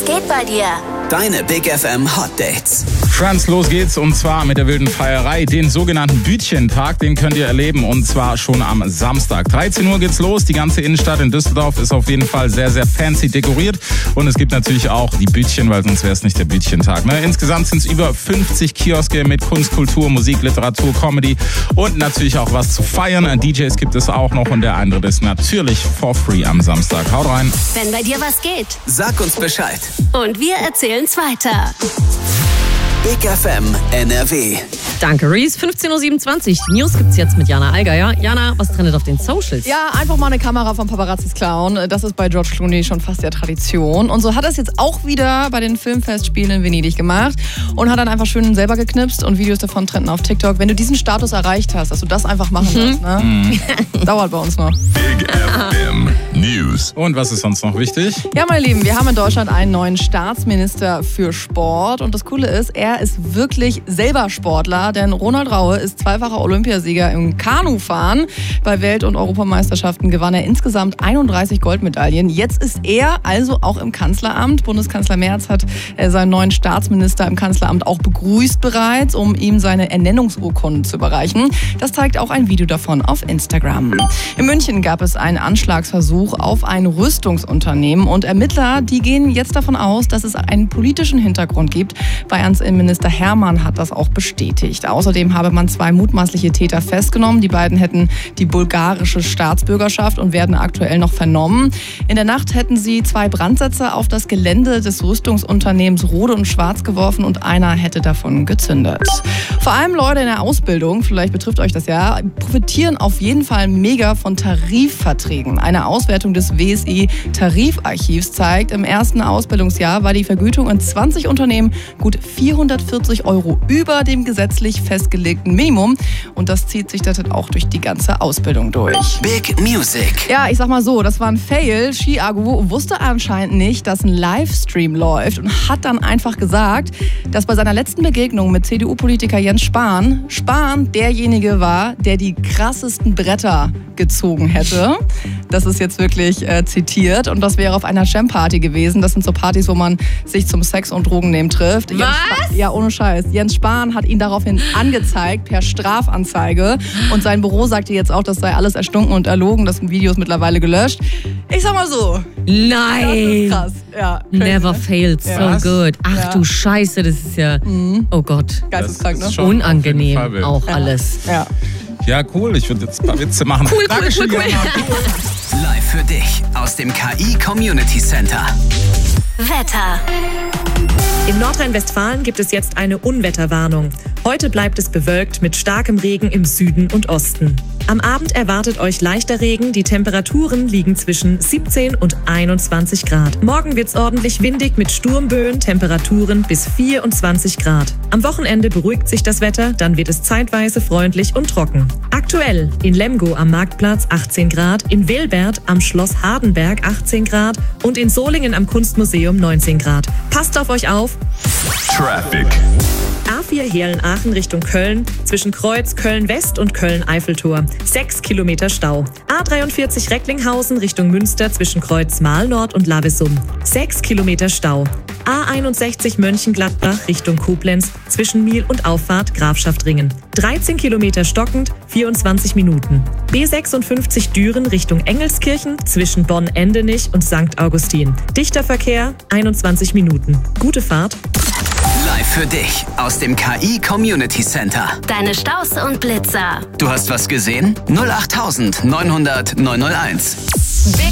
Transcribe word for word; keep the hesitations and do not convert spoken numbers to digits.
Was geht bei dir? Deine Big F M Hot Dates. Friends, los geht's und zwar mit der wilden Feierei. Den sogenannten Bütchentag, den könnt ihr erleben und zwar schon am Samstag. dreizehn Uhr geht's los. Die ganze Innenstadt in Düsseldorf ist auf jeden Fall sehr, sehr fancy dekoriert. Und es gibt natürlich auch die Bütchen, weil sonst wäre es nicht der Bütchentag. Ne? Insgesamt sind es über fünfzig Kioske mit Kunst, Kultur, Musik, Literatur, Comedy und natürlich auch was zu feiern. D Js gibt es auch noch und der Eintritt ist natürlich for free am Samstag. Haut rein. Wenn bei dir was geht. Sag uns Bescheid. Und wir erzählen's weiter. Big F M N R W. Danke, Reese. fünfzehn Uhr siebenundzwanzig. News gibt's jetzt mit Jana Allgeier. Jana, was trendet auf den Socials? Ja, einfach mal eine Kamera von Paparazzis klauen. Das ist bei George Clooney schon fast der Tradition. Und so hat er es jetzt auch wieder bei den Filmfestspielen in Venedig gemacht und hat dann einfach schön selber geknipst und Videos davon trenden auf TikTok. Wenn du diesen Status erreicht hast, dass du das einfach machen Mhm. musst, ne? Mhm. Dauert bei uns noch. Big F M News. Und was ist sonst noch wichtig? Ja, meine Lieben, wir haben in Deutschland einen neuen Staatsminister für Sport. Und das Coole ist, er ist wirklich selber Sportler, denn Ronald Raue ist zweifacher Olympiasieger im Kanufahren. Bei Welt- und Europameisterschaften gewann er insgesamt einunddreißig Goldmedaillen. Jetzt ist er also auch im Kanzleramt. Bundeskanzler Merz hat seinen neuen Staatsminister im Kanzleramt auch begrüßt bereits, um ihm seine Ernennungsurkunde zu überreichen. Das zeigt auch ein Video davon auf Instagram. In München gab es einen Anschlagsversuch auf ein Rüstungsunternehmen und Ermittler, die gehen jetzt davon aus, dass es einen politischen Hintergrund gibt. Bayerns Innenminister Hermann hat das auch bestätigt. Außerdem habe man zwei mutmaßliche Täter festgenommen. Die beiden hätten die bulgarische Staatsbürgerschaft und werden aktuell noch vernommen. In der Nacht hätten sie zwei Brandsätze auf das Gelände des Rüstungsunternehmens Rode und Schwarz geworfen und einer hätte davon gezündet. Vor allem Leute in der Ausbildung, vielleicht betrifft euch das ja, profitieren auf jeden Fall mega von Tarifverträgen. Eine Auswertung des W S I-Tarifarchivs zeigt, im ersten Ausbildungsjahr war die Vergütung in zwanzig Unternehmen gut vierhundertvierzig Euro über dem gesetzlich festgelegten Minimum. Und das zieht sich dann auch durch die ganze Ausbildung durch. Big Music. Ja, ich sag mal so, das war ein Fail. Chiago wusste anscheinend nicht, dass ein Livestream läuft und hat dann einfach gesagt, dass bei seiner letzten Begegnung mit C D U-Politiker Jens Spahn, Spahn derjenige war, der die krassesten Bretter gezogen hätte. Das ist jetzt wirklich äh, zitiert und das wäre auf einer Jam-Party gewesen. Das sind so Partys, wo man sich zum Sex und Drogennehmen trifft. Was? Jens Spahn, ja, ohne Scheiß. Jens Spahn hat ihn daraufhin angezeigt per Strafanzeige und sein Büro sagte jetzt auch, das sei alles erstunken und erlogen. Das Video ist mittlerweile gelöscht. Ich sag mal so. Nein! Das ist krass. Ja, crazy, Never ne? failed, so Ja. good. Ach Ja. du Scheiße, das ist ja, oh Gott, Geisteskrank, Das ist ne? schon auf jeden unangenehm Fall wild. auch alles. Ja. Ja, cool. Ich würde jetzt ein paar Witze machen. Cool, cool, Dankeschön, cool, cool. Jana. Live für dich aus dem K I Community Center. Wetter. In Nordrhein-Westfalen gibt es jetzt eine Unwetterwarnung. Heute bleibt es bewölkt mit starkem Regen im Süden und Osten. Am Abend erwartet euch leichter Regen. Die Temperaturen liegen zwischen siebzehn und einundzwanzig Grad. Morgen wird's ordentlich windig mit Sturmböen, Temperaturen bis vierundzwanzig Grad. Am Wochenende beruhigt sich das Wetter, dann wird es zeitweise freundlich und trocken. Aktuell in Lemgo am Marktplatz achtzehn Grad, in Wilbert am Schloss Hardenberg achtzehn Grad und in Solingen am Kunstmuseum neunzehn Grad. Passt auf euch auf! Traffic. A vier Heerlen-Aachen Richtung Köln, zwischen Kreuz Köln-West und Köln-Eiffeltor. sechs Kilometer Stau. A dreiundvierzig Recklinghausen Richtung Münster, zwischen Kreuz Mahlnord und Lavesum. sechs Kilometer Stau. A einundsechzig Mönchengladbach Richtung Koblenz, zwischen Miel und Auffahrt Grafschaft-Ringen. dreizehn Kilometer stockend, vierundzwanzig Minuten. B sechsundfünfzig Düren Richtung Engelskirchen, zwischen Bonn-Endenich und Sankt Augustin. Dichter Verkehr, einundzwanzig Minuten. Gute Fahrt. Live für dich aus dem K I Community Center. Deine Staus und Blitzer. Du hast was gesehen? null acht neunhundert neunhunderteins. Big